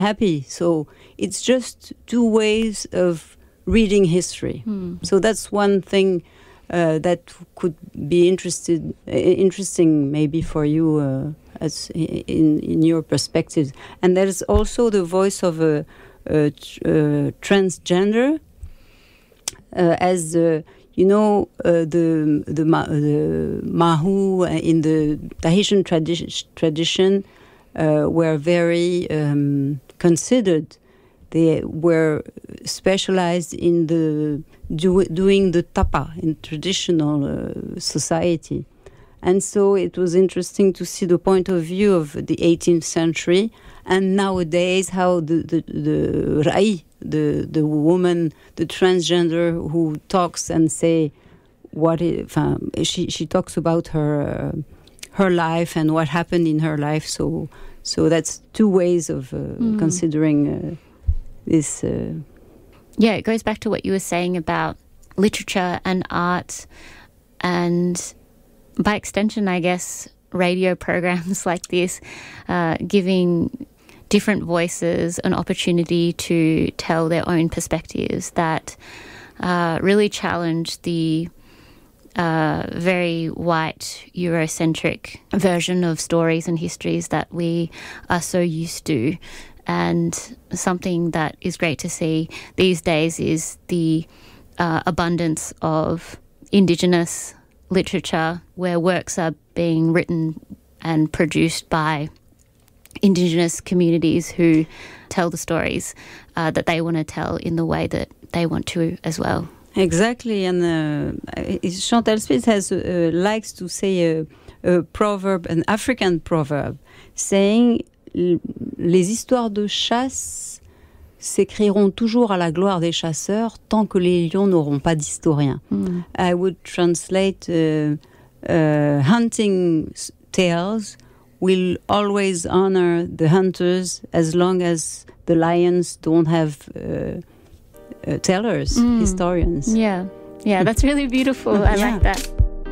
happy. So it's just two ways of reading history. So that's one thing that could be interesting maybe for you as in your perspective. And there's also the voice of a transgender, as you know, the Mahu in the Tahitian tradition were very considered. They were specialized in doing the tapa in traditional society. And so it was interesting to see the point of view of the 18th century and nowadays how the Rai, the woman, the transgender who talks and say she talks about her life and what happened in her life. So that's two ways of considering this. Yeah, it goes back to what you were saying about literature and art, and by extension, I guess, radio programs like this, giving different voices an opportunity to tell their own perspectives that really challenge the very white Eurocentric version of stories and histories that we are so used to. And something that is great to see these days is the abundance of Indigenous literature where works are being written and produced by Indigenous communities who tell the stories that they want to tell in the way that they want to as well. Exactly, and Chantal Spitz likes to say a proverb, an African proverb, saying les histoires de chasse s'écriront toujours à la gloire des chasseurs tant que les lions n'auront pas d'historiens. I would translate hunting tales will always honor the hunters as long as the lions don't have tellers, historians. Yeah, that's really beautiful. I like that.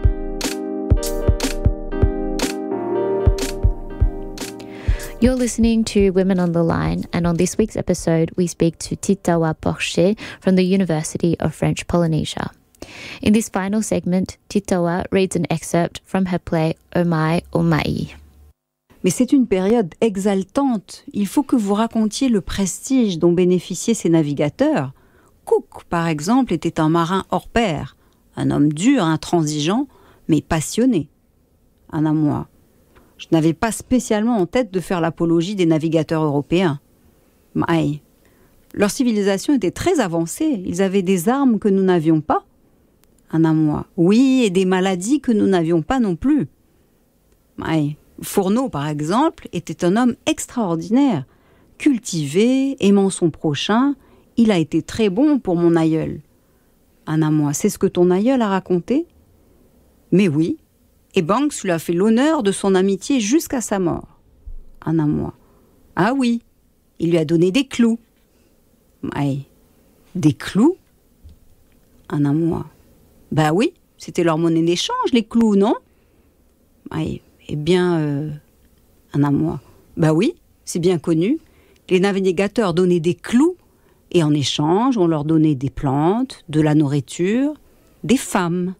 You're listening to Women on the Line, and on this week's episode, we speak to Titawa Porcher from the University of French Polynesia. In this final segment, Titawa reads an excerpt from her play Omai Omai. Mais c'est une période exaltante. Il faut que vous racontiez le prestige dont bénéficiaient ces navigateurs. Cook, par exemple, était un marin hors pair, un homme dur, intransigeant, mais passionné. Moi, je n'avais pas spécialement en tête de faire l'apologie des navigateurs européens. Mais leur civilisation était très avancée. Ils avaient des armes que nous n'avions pas. Moi, oui, et des maladies que nous n'avions pas non plus. Mais Fourneau, par exemple, était un homme extraordinaire. Cultivé, aimant son prochain, il a été très bon pour mon aïeul. Moi, c'est ce que ton aïeul a raconté ? Mais oui. Et Banks lui a fait l'honneur de son amitié jusqu'à sa mort. Moi. Ah oui, il lui a donné des clous. Des clous ? Moi. Bah oui, c'était leur monnaie d'échange, les clous, non ? Eh bien, moi. Bah oui, c'est bien connu. Les navigateurs donnaient des clous et en échange, on leur donnait des plantes, de la nourriture, des femmes.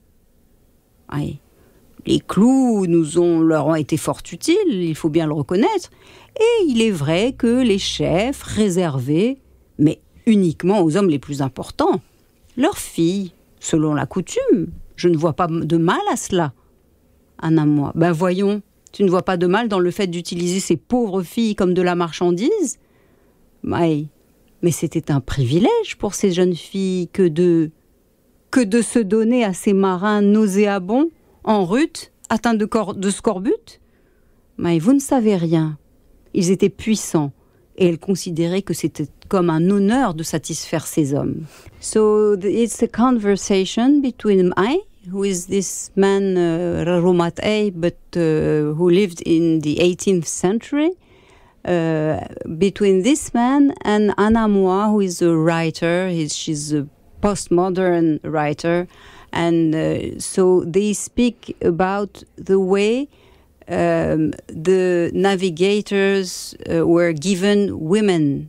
Les clous leur ont été fort utiles, il faut bien le reconnaître. Et il est vrai que les chefs réservaient, mais uniquement aux hommes les plus importants, leurs filles, selon la coutume. Je ne vois pas de mal à cela. Moi. Ben voyons, tu ne vois pas de mal dans le fait d'utiliser ces pauvres filles comme de la marchandise ? Mais c'était un privilège pour ces jeunes filles que de se donner à ces marins nauséabonds, en rut, atteints de scorbut. Mais vous ne savez rien. Ils étaient puissants et elles considéraient que c'était comme un honneur de satisfaire ces hommes. So it's a conversation between who is this man Rarumat but who lived in the 18th century, between this man and Anamwa, who is a writer. She's a postmodern writer. And so they speak about the way the navigators were given women